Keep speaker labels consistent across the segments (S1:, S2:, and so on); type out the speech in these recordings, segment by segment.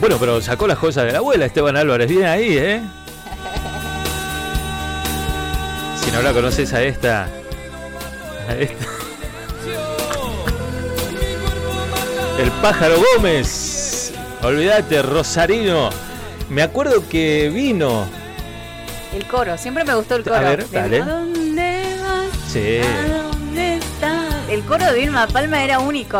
S1: Bueno, pero sacó las cosas de la abuela Esteban Álvarez. Bien ahí, ¿eh? Si no la conoces a esta... El Pájaro Gómez. Olvídate, Rosarino. Me acuerdo que vino.
S2: El coro, siempre me gustó el coro.
S1: A ver, dale.
S2: ¿A dónde vas?
S1: Sí.
S2: ¿A dónde estás? El coro de Vilma Palma era único.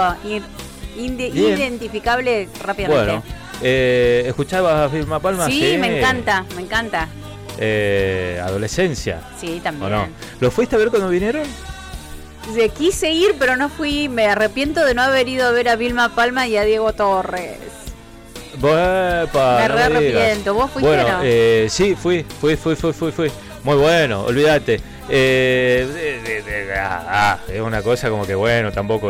S2: Identificable rápidamente.
S1: Bueno, ¿escuchabas a Vilma Palma?
S2: Sí, me encanta, me encanta.
S1: Adolescencia.
S2: Sí, también.
S1: ¿O no? ¿Lo fuiste a ver cuando vinieron?
S2: Quise ir, pero no fui. Me arrepiento de no haber ido a ver a Vilma Palma y a Diego Torres.
S1: Me
S2: arrepiento. ¿Vos fuiste o no?
S1: Sí, fui. Muy bueno, olvídate. Es una cosa como que bueno, tampoco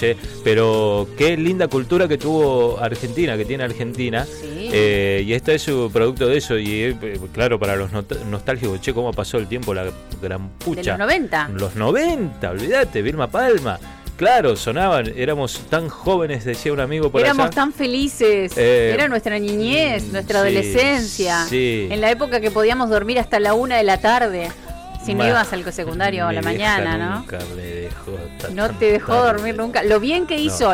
S1: pero qué linda cultura que tuvo Argentina, que tiene Argentina.
S2: Sí.
S1: Y este es su producto de eso. Y claro, para los nostálgicos, cómo pasó el tiempo, la gran pucha.
S2: De los 90.
S1: Los 90, olvídate, Vilma Palma. Claro, sonaban, éramos tan jóvenes, decía un amigo por
S2: Éramos
S1: allá.
S2: tan felices, era nuestra niñez, nuestra adolescencia,
S1: sí.
S2: En la época que podíamos dormir hasta la 1 de la tarde, si no ibas al secundario a la mañana, ¿no?
S1: Nunca me dejó
S2: no te dejó dormir nunca. Lo bien que hizo,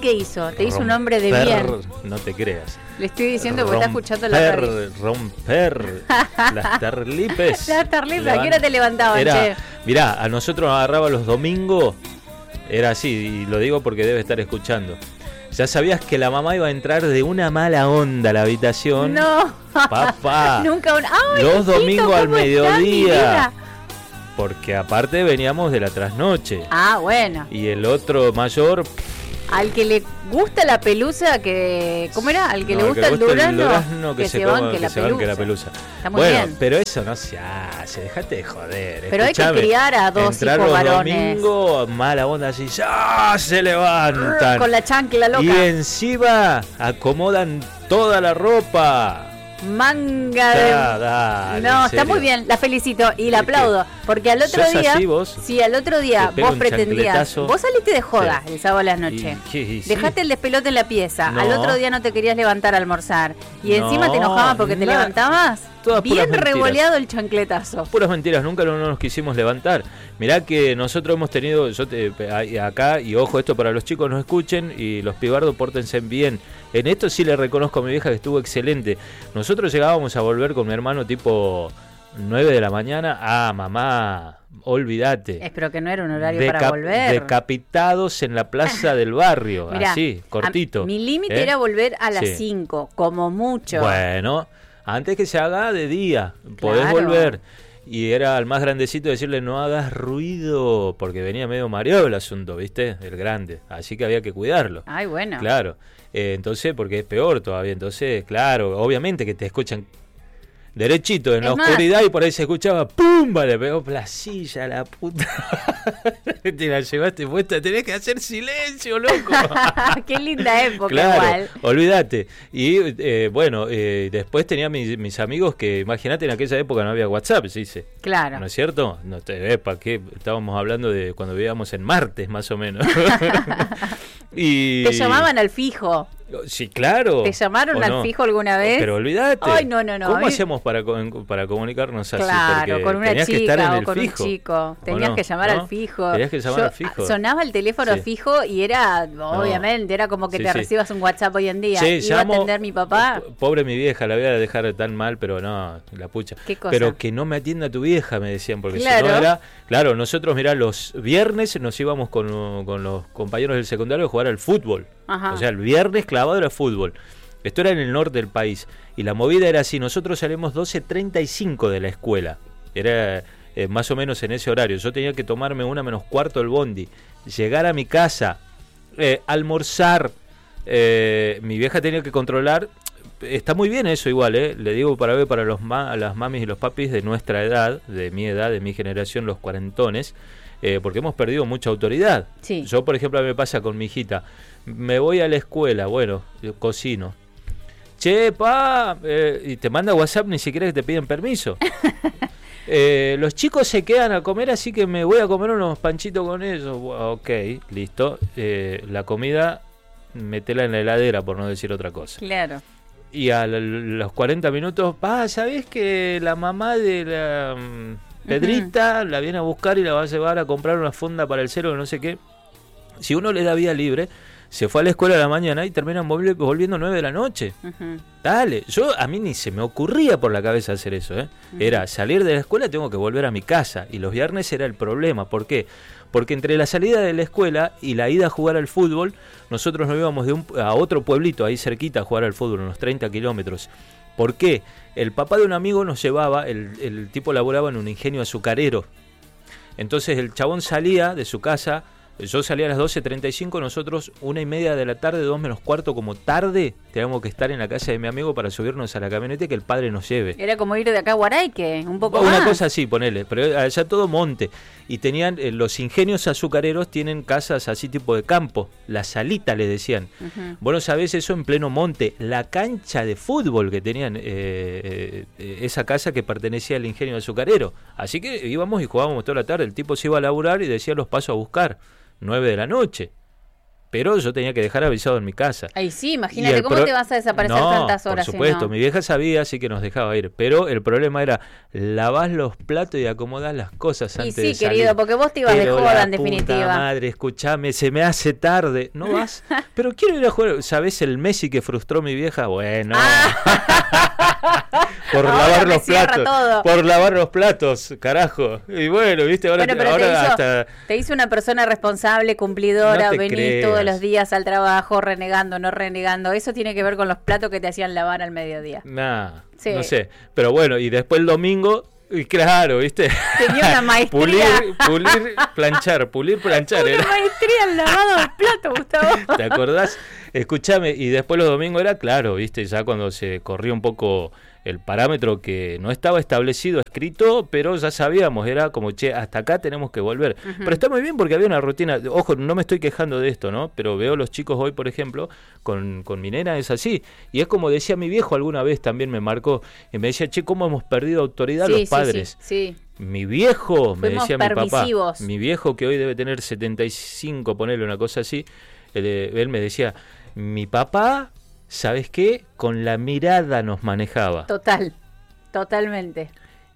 S2: te hizo un hombre de bien.
S1: No te creas.
S2: Le estoy diciendo porque está escuchando la radio.
S1: Romper las tarlipes.
S2: Las tarlipes, ¿a qué hora te levantaban, che?
S1: Mirá, a nosotros nos agarraba los domingos. Era así, y lo digo porque debe estar escuchando. Ya sabías que la mamá iba a entrar de una mala onda a la habitación.
S2: No.
S1: Papá.
S2: Nunca
S1: los domingos al mediodía.
S2: Estás,
S1: porque aparte veníamos de la trasnoche.
S2: Bueno.
S1: Y el otro mayor...
S2: Al que le gusta la pelusa, ¿cómo era? Al que le gusta el durazno,
S1: que se banque la pelusa.
S2: Está muy bien.
S1: Pero eso no se hace, dejate de joder.
S2: Pero hay que criar a dos hijos varones.
S1: Entrar los domingos, mala onda así, ¡ya! Se levantan.
S2: Con la chancla loca.
S1: Y encima acomodan toda la ropa.
S2: Manga de...
S1: Dale,
S2: no, está muy bien, la felicito y la aplaudo. Porque al otro día...
S1: Así, vos?
S2: Sí, al otro día vos pretendías... Vos saliste de joda el sábado a la noche. Dejaste el despelote en la pieza. No. Al otro día no te querías levantar a almorzar. Y encima te enojabas porque te levantabas.
S1: Todas
S2: bien revoleado el chancletazo.
S1: Puras mentiras, nunca no nos quisimos levantar. Mirá que nosotros hemos tenido, acá, y ojo, esto para los chicos no escuchen, y los pibardos pórtense bien. En esto sí le reconozco a mi vieja que estuvo excelente. Nosotros llegábamos a volver con mi hermano tipo 9 de la mañana. Mamá, olvídate.
S2: Espero que no era un horario para volver.
S1: Decapitados en la plaza del barrio. Mirá, así, cortito.
S2: Mi límite era volver a las 5, como mucho.
S1: Bueno, antes que se haga de día, podés volver. Y era al más grandecito decirle no hagas ruido, porque venía medio mareado el asunto, ¿viste? El grande, así que había que cuidarlo.
S2: Ay, bueno.
S1: Claro, entonces, porque es peor todavía, entonces, claro, obviamente que te escuchan derechito en la oscuridad y por ahí se escuchaba ¡pumba! Le pegó la silla a la puta. Te la llevaste puesta, tenés que hacer silencio, loco.
S2: Qué linda época,
S1: claro,
S2: igual.
S1: Olvídate. Y después tenía mis amigos que, imagínate, en aquella época no había WhatsApp, se dice.
S2: Claro.
S1: ¿No es cierto? No te ¿para qué? Estábamos hablando de cuando vivíamos en martes, más o menos. Y
S2: te llamaban al fijo.
S1: Sí, claro.
S2: ¿Te llamaron al fijo alguna vez?
S1: Pero olvídate.
S2: Ay, no.
S1: ¿Cómo hacíamos para comunicarnos así?
S2: Claro,
S1: porque
S2: con una chica
S1: que estar en el
S2: o con
S1: fijo,
S2: un chico. Tenías que llamar al fijo.
S1: Tenías que llamar al fijo.
S2: Sonaba el teléfono fijo y era, obviamente, era como que te recibas un WhatsApp hoy en día. Iba a atender mi papá.
S1: Pobre mi vieja, la voy a dejar tan mal, pero no, la pucha.
S2: ¿Qué cosa?
S1: Pero que no me atienda tu vieja, me decían, porque si no era... Claro, nosotros, mirá, los viernes nos íbamos con los compañeros del secundario a jugar al fútbol.
S2: Ajá.
S1: O sea, el viernes clavado era fútbol. Esto era en el norte del país. Y la movida era así, nosotros salimos 12:35 de la escuela. Era más o menos en ese horario. Yo tenía que tomarme 1:45 el bondi. Llegar a mi casa, almorzar. Mi vieja tenía que controlar. Está muy bien eso igual, le digo para las mamis y los papis de nuestra edad, de mi generación, los cuarentones, porque hemos perdido mucha autoridad.
S2: Sí.
S1: Yo, por ejemplo, a mí me pasa con mi hijita, me voy a la escuela, bueno, yo cocino. Che, pa, y te manda WhatsApp, ni siquiera que te piden permiso. Los chicos se quedan a comer, así que me voy a comer unos panchitos con ellos. Ok, listo. La comida, metela en la heladera, por no decir otra cosa.
S2: Claro.
S1: Y a los 40 minutos, ¿sabés que la mamá de la Pedrita la viene a buscar y la va a llevar a comprar una funda para el celo, no sé qué? Si uno le da vida libre, se fue a la escuela a la mañana y terminan volviendo 9 de la noche. Dale, a mí ni se me ocurría por la cabeza hacer eso, Era salir de la escuela, tengo que volver a mi casa. Y los viernes era el problema. ¿Por qué? Porque entre la salida de la escuela y la ida a jugar al fútbol, nosotros nos íbamos a otro pueblito ahí cerquita a jugar al fútbol, unos 30 kilómetros. ¿Por qué? El papá de un amigo nos llevaba, el tipo laboraba en un ingenio azucarero. Entonces el chabón salía de su casa. Yo salía a las 12:35, nosotros 1:30 de la tarde, 2 menos cuarto, como tarde, teníamos que estar en la casa de mi amigo para subirnos a la camioneta y que el padre nos lleve.
S2: Era como ir de acá a Guaraique, un poco más.
S1: Una cosa así, ponele, pero allá todo monte. Y tenían, los ingenios azucareros tienen casas así tipo de campo, la salita le decían. Vos sabés eso en pleno monte, la cancha de fútbol que tenían, esa casa que pertenecía al ingenio azucarero. Así que íbamos y jugábamos toda la tarde, el tipo se iba a laburar y decía los pasos a buscar. 9 de la noche. Pero yo tenía que dejar avisado en mi casa.
S2: Ay, sí, imagínate, ¿cómo te vas a desaparecer tantas horas?
S1: Por supuesto,
S2: si no?
S1: Mi vieja sabía, así que nos dejaba ir. Pero el problema era, lavás los platos y acomodás las cosas antes de salir.
S2: Y sí, querido, porque vos te ibas de joda, en definitiva.
S1: Madre, escuchame, se me hace tarde. ¿No vas? Pero quiero ir a jugar. ¿Sabés el Messi que frustró mi vieja? Bueno. Por lavar los platos. Todo. Por lavar los platos, carajo. Y bueno, viste, ahora
S2: te hizo una persona responsable, cumplidora, venís todos los días al trabajo, renegando, no renegando. Eso tiene que ver con los platos que te hacían lavar al mediodía.
S1: Sí. No sé. Pero bueno, y después el domingo, y claro, viste.
S2: Tenía una maestría.
S1: Pulir, planchar.
S2: Una maestría en lavado de plato, Gustavo.
S1: ¿Te acordás? Escuchame, y después los domingos era claro, viste, ya cuando se corría un poco el parámetro que no estaba establecido, escrito, pero ya sabíamos, era como, hasta acá tenemos que volver. Pero está muy bien porque había una rutina, ojo, no me estoy quejando de esto, ¿no? Pero veo los chicos hoy, por ejemplo, con mi nena es así, y es como decía mi viejo alguna vez, también me marcó, y me decía, cómo hemos perdido autoridad los padres.
S2: Sí.
S1: Mi viejo, me
S2: Fuimos
S1: decía mi papá,
S2: permisivos.
S1: Mi viejo que hoy debe tener 75, ponerle una cosa así, él me decía, mi papá, ¿sabes qué? Con la mirada nos manejaba.
S2: Totalmente.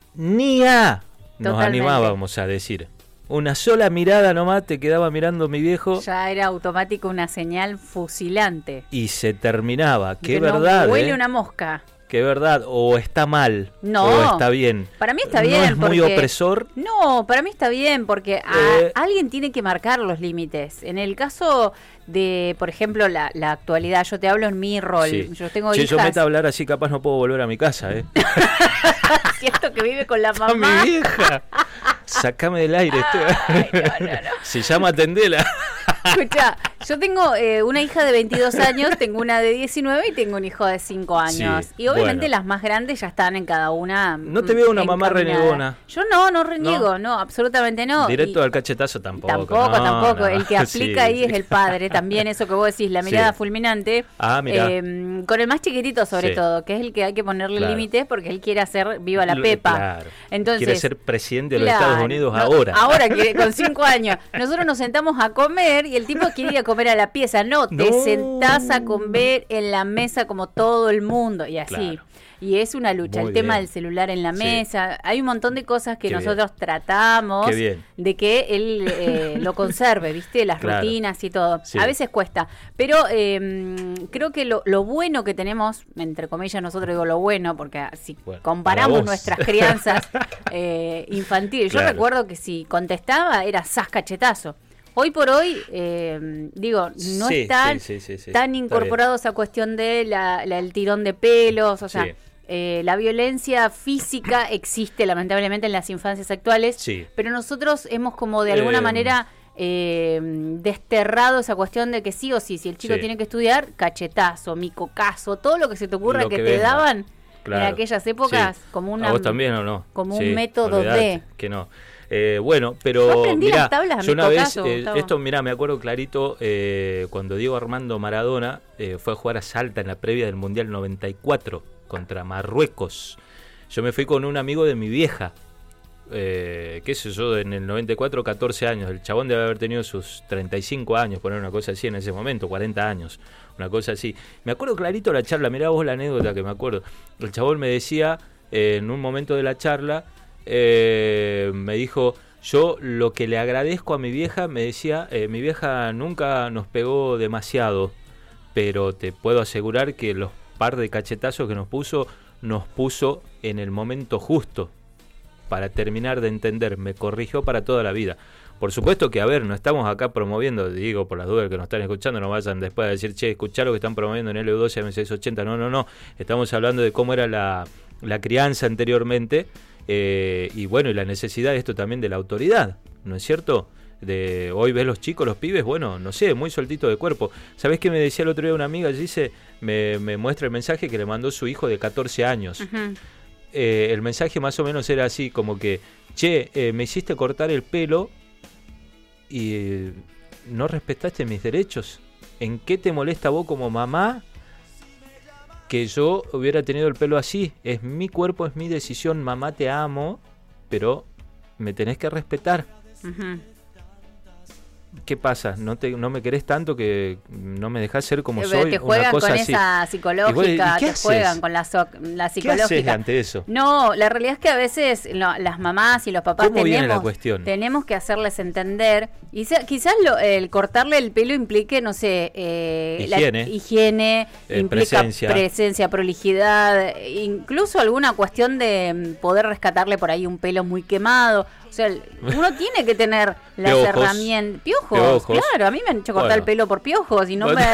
S1: Nos animábamos a decir. Una sola mirada nomás te quedaba mirando mi viejo.
S2: Ya era automático una señal fusilante.
S1: Y se terminaba. Qué verdad.
S2: Huele una mosca.
S1: Qué verdad, o está mal, o está bien.
S2: Para mí está bien. ¿No
S1: es muy opresor?
S2: No, para mí está bien, porque alguien tiene que marcar los límites. En el caso de, por ejemplo, la actualidad, yo te hablo en mi rol.
S1: Sí.
S2: Yo tengo
S1: hijas. Si yo meto a hablar así, capaz no puedo volver a mi casa,
S2: Siento que vive con la mamá.
S1: Mi vieja. Sácame del aire.
S2: Ay, no.
S1: Se llama Tendela.
S2: Escucha, yo tengo una hija de 22 años, tengo una de 19 y tengo un hijo de 5 años. Sí, y obviamente las más grandes ya están en cada una.
S1: No te veo una mamá renegona.
S2: Yo no reniego, no, absolutamente no.
S1: Directo al cachetazo tampoco.
S2: Tampoco. El que aplica ahí es el padre. También eso que vos decís, la mirada fulminante.
S1: Mira.
S2: Con el más chiquitito sobre todo, que es el que hay que ponerle límites porque él quiere hacer viva la Pepa.
S1: Claro.
S2: Entonces,
S1: quiere ser presidente de los Estados Unidos ahora.
S2: Ahora, con 5 años. Nosotros nos sentamos a comer y el tipo quiere ir a comer a la pieza. No, te sentás a comer en la mesa como todo el mundo y así. Claro. Y es una lucha. Muy el tema del celular en la mesa. Hay un montón de cosas que nosotros tratamos de que él lo conserve, ¿viste? Las rutinas y todo. Sí. A veces cuesta. Pero creo que lo bueno que tenemos, entre comillas, nosotros digo lo bueno, porque si comparamos nuestras crianzas infantiles, yo recuerdo que si contestaba era cachetazo. Hoy por hoy, no están tan incorporados a esa cuestión de el tirón de pelos, o sea, la violencia física existe lamentablemente en las infancias actuales, pero nosotros hemos como de alguna manera desterrado esa cuestión de que sí o sí, si el chico tiene que estudiar, cachetazo, micocazo, todo lo que se te ocurra que te daban en aquellas épocas, como una...
S1: ¿A vos también o no?
S2: Como un método de...
S1: Que no. Bueno, pero
S2: mirá, yo
S1: una vez, esto mirá, me acuerdo clarito, cuando Diego Armando Maradona fue a jugar a Salta en la previa del Mundial 94 contra Marruecos. Yo me fui con un amigo de mi vieja qué sé yo, en el 94, 14 años. El chabón debe haber tenido sus 35 años, poner una cosa así en ese momento, 40 años, una cosa así. Me acuerdo clarito la charla, mirá vos la anécdota que me acuerdo. El chabón me decía, en un momento de la charla, me dijo, yo lo que le agradezco a mi vieja, me decía, mi vieja nunca nos pegó demasiado, pero te puedo asegurar que los par de cachetazos que nos puso en el momento justo para terminar de entender, me corrigió para toda la vida. Por supuesto que, a ver, no estamos acá promoviendo, digo, por las dudas que nos están escuchando, no vayan después a decir, che, escuchá lo que están promoviendo en LU12 M680, no, estamos hablando de cómo era la crianza anteriormente, y bueno, y la necesidad de esto también de la autoridad, ¿no es cierto? De hoy ves los chicos, los pibes, bueno, no sé, muy soltito de cuerpo. ¿Sabés qué me decía el otro día una amiga? Dice, me muestra el mensaje que le mandó su hijo de 14 años. Uh-huh. El mensaje más o menos era así, como que, che, me hiciste cortar el pelo y no respetaste mis derechos. ¿En qué te molesta vos como mamá que yo hubiera tenido el pelo así? Es mi cuerpo, es mi decisión, mamá, te amo, pero me tenés que respetar. Uh-huh. ¿Qué pasa? ¿No me querés tanto que no me dejás ser como soy?
S2: Te juegan
S1: una cosa
S2: con
S1: así.
S2: Esa psicológica, te juegan con la psicológica.
S1: ¿Qué haces ante eso?
S2: No, la realidad es que a veces las mamás y los papás tenemos que hacerles entender, y quizás el cortarle el pelo implique, no sé, higiene implica presencia, prolijidad, incluso alguna cuestión de poder rescatarle por ahí un pelo muy quemado. O sea, uno tiene que tener las herramientas. Piojos, claro, a mí me han hecho cortar el pelo por piojos y no me...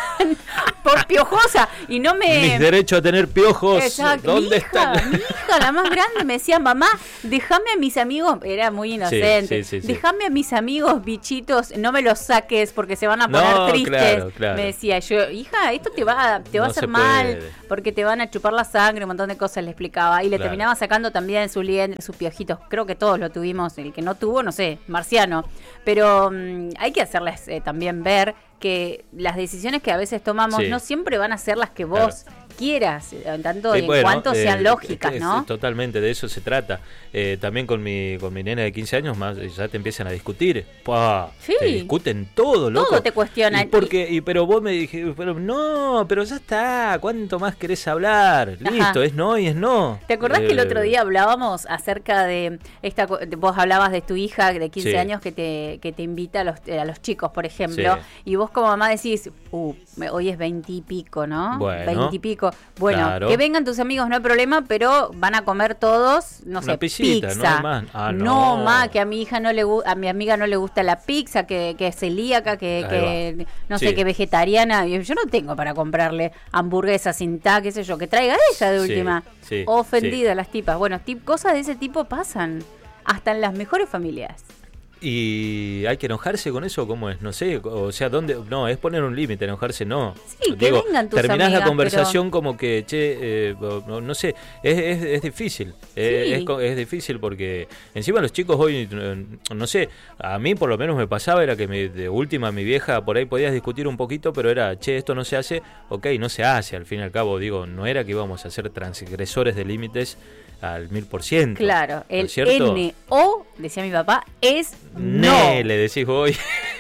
S2: por piojosa, y no me...
S1: Mis derechos a tener piojos,
S2: exacto.
S1: ¿Dónde están?
S2: Mi hija, la más grande, me decía, mamá, déjame a mis amigos, era muy inocente,
S1: sí.
S2: déjame a mis amigos bichitos, no me los saques porque se van a poner tristes. Claro. Me decía yo, hija, esto te va a hacer mal, porque te van a chupar la sangre, un montón de cosas le explicaba, y le terminaba sacando también sus piojitos, creo que todos lo tuvimos. El que no tuvo, no sé, marciano. Pero hay que hacerles también ver que las decisiones que a veces tomamos no siempre van a ser las que vos quieras, tanto en cuanto sean lógicas, ¿no?
S1: Totalmente, de eso se trata. También con mi nena de 15 años más ya te empiezan a discutir. Te discuten todo, loco.
S2: Todo te cuestionan.
S1: Pero vos me dijiste, pero ya está, ¿cuánto más querés hablar? Ajá. Listo, es no y es no.
S2: ¿Te acordás que el otro día hablábamos acerca de vos hablabas de tu hija de 15 años que te invita a los chicos, por ejemplo, y vos como mamá decís, hoy es 20 y pico, ¿no? 20 y pico. Bueno, claro. Que vengan tus amigos, no hay problema, pero van a comer todos, no sé,
S1: pisita,
S2: pizza.
S1: No,
S2: más, que a mi hija a mi amiga no le gusta la pizza, que es celíaca, que no sé, que vegetariana. Yo no tengo para comprarle hamburguesas sin qué sé yo, que traiga ella de última. Ofendida las tipas. Bueno, cosas de ese tipo pasan hasta en las mejores familias.
S1: ¿Y hay que enojarse con eso? ¿Cómo es? No sé, o sea, ¿dónde? No, es poner un límite, enojarse no.
S2: Sí, que vengan tus
S1: terminás
S2: amigas,
S1: la conversación como que, no sé, es difícil. Es difícil porque encima los chicos hoy, no sé, a mí por lo menos me pasaba, era que de última mi vieja, por ahí podías discutir un poquito, pero era, esto no se hace, no se hace, al fin y al cabo, digo, no era que íbamos a ser transgresores de límites al 1000%.
S2: Claro, el N-O, decía mi papá, es
S1: no. Le decís hoy.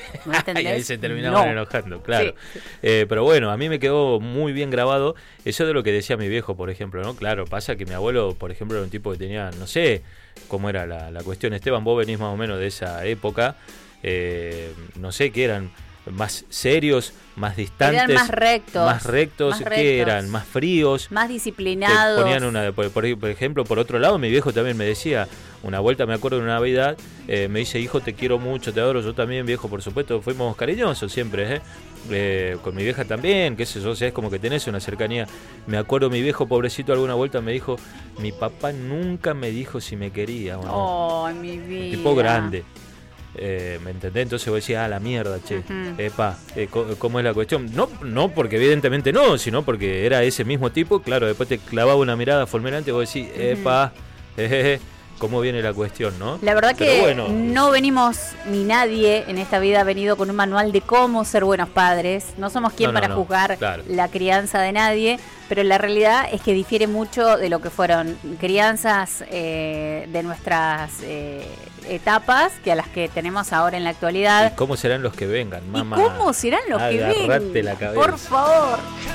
S1: Y ahí se terminaban enojando, claro. Sí. Pero bueno, a mí me quedó muy bien grabado eso de lo que decía mi viejo, por ejemplo, ¿no? Claro, pasa que mi abuelo, por ejemplo, era un tipo que tenía, no sé cómo era la cuestión. Esteban, vos venís más o menos de esa época, no sé qué eran, más serios, más distantes,
S2: eran más rectos,
S1: ¿qué eran? Más fríos,
S2: más disciplinados.
S1: Ponían por ejemplo, por otro lado, mi viejo también me decía, una vuelta me acuerdo de una Navidad, me dice, hijo, te quiero mucho, te adoro, yo también, viejo, por supuesto, fuimos cariñosos siempre, con mi vieja también, qué sé yo, o sea, es como que tenés una cercanía. Me acuerdo, mi viejo pobrecito alguna vuelta me dijo, mi papá nunca me dijo si me quería o no.
S2: Mi vida.
S1: Tipo grande. ¿Me entendés? Entonces vos decís, la mierda, ¿cómo es la cuestión? No porque evidentemente no, sino porque era ese mismo tipo, claro, después te clavaba una mirada fulminante y vos decís, ¿cómo viene la cuestión, no?
S2: La verdad no venimos, ni nadie en esta vida ha venido con un manual de cómo ser buenos padres, no somos quien para juzgar la crianza de nadie, Pero la realidad es que difiere mucho de lo que fueron crianzas de nuestras etapas que a las que tenemos ahora en la actualidad.
S1: ¿Y cómo serán los que vengan, mamá?
S2: ¿Y cómo serán los que vengan?
S1: La cabeza.
S2: Por favor.